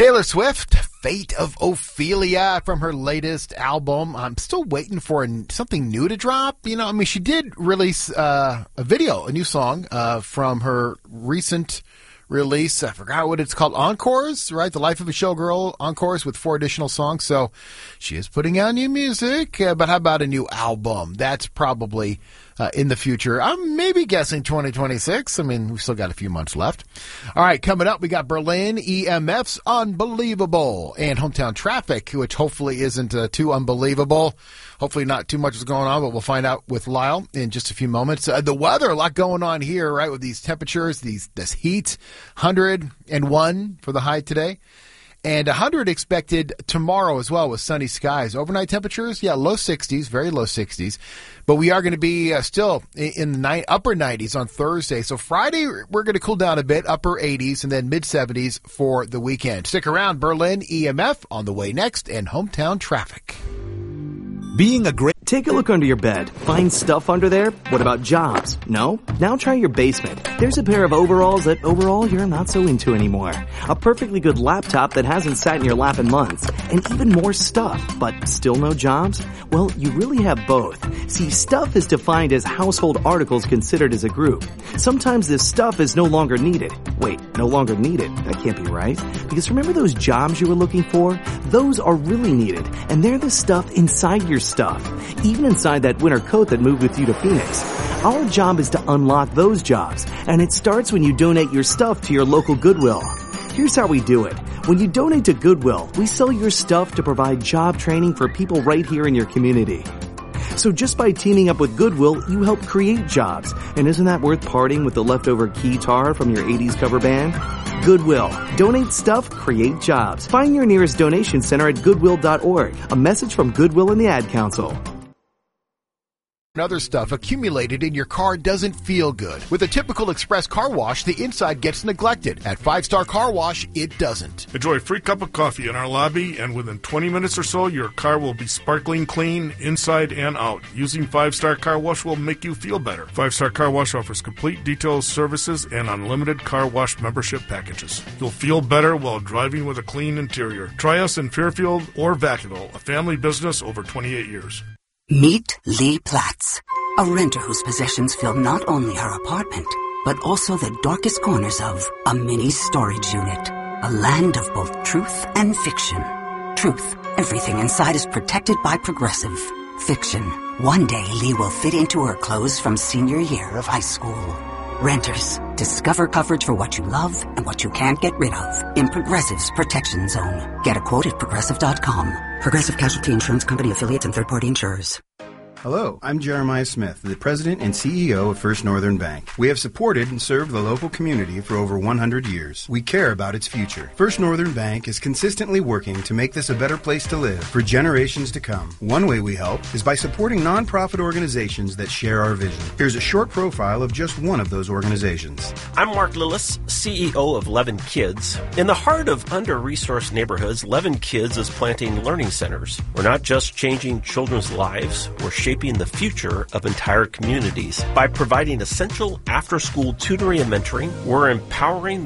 Taylor Swift, Fate of Ophelia from her latest album. I'm still waiting for something new to drop. She did release a video, a new song from her recent release. I forgot what it's called. Encores, right? The Life of a Showgirl Encores with 4 additional songs. So she is putting out new music. But how about a new album? That's probably in the future. I'm maybe guessing 2026. We've still got a few months left. All right, coming up, we got Berlin EMF's Unbelievable and Hometown Traffic, which hopefully isn't too unbelievable. Hopefully not too much is going on, but we'll find out with Lyle in just a few moments. The weather, a lot going on here, right, with these temperatures, this heat. 101 for the high today. And 100 expected tomorrow as well with sunny skies. Overnight temperatures, low 60s, very low 60s. But we are going to be still in the upper 90s on Thursday. So Friday, we're going to cool down a bit, upper 80s, and then mid-70s for the weekend. Stick around. Berlin EMF on the way next, and Hometown Traffic. Take a look under your bed. Find stuff under there? What about jobs? No? Now try your basement. There's a pair of overalls that overall you're not so into anymore. A perfectly good laptop that hasn't sat in your lap in months. And even more stuff, but still no jobs? Well, you really have both. See, stuff is defined as household articles considered as a group. Sometimes this stuff is no longer needed. Wait, no longer needed? That can't be right. Because remember those jobs you were looking for? Those are really needed. And they're the stuff inside your stuff. Even inside that winter coat that moved with you to Phoenix. Our job is to unlock those jobs, and it starts when you donate your stuff to your local Goodwill. Here's how we do it. When you donate to Goodwill, we sell your stuff to provide job training for people right here in your community. So just by teaming up with Goodwill, you help create jobs. And isn't that worth parting with the leftover keytar from your 80s cover band? Goodwill. Donate stuff, create jobs. Find your nearest donation center at goodwill.org. A message from Goodwill and the Ad Council. Other stuff accumulated in your car doesn't feel good. With a typical Express car wash, the inside gets neglected. At 5 Star Car Wash, it doesn't. Enjoy a free cup of coffee in our lobby, and within 20 minutes or so, your car will be sparkling clean inside and out. Using 5 Star Car Wash will make you feel better. 5 Star Car Wash offers complete detailed services and unlimited car wash membership packages. You'll feel better while driving with a clean interior. Try us in Fairfield or Vacaville, a family business over 28 years. Meet Lee Platts, a renter whose possessions fill not only her apartment, but also the darkest corners of a mini storage unit. A land of both truth and fiction. Truth, everything inside is protected by Progressive. Fiction, one day Lee will fit into her clothes from senior year of high school. Renters, discover coverage for what you love and what you can't get rid of in Progressive's Protection Zone. Get a quote at Progressive.com. Progressive Casualty Insurance Company affiliates and third-party insurers. Hello, I'm Jeremiah Smith, the President and CEO of First Northern Bank. We have supported and served the local community for over 100 years. We care about its future. First Northern Bank is consistently working to make this a better place to live for generations to come. One way we help is by supporting nonprofit organizations that share our vision. Here's a short profile of just one of those organizations. I'm Mark Lillis, CEO of Levin Kids. In the heart of under-resourced neighborhoods, Levin Kids is planting learning centers. We're not just changing children's lives, we're shaping the future of entire communities. By providing essential after-school tutoring and mentoring, we're empowering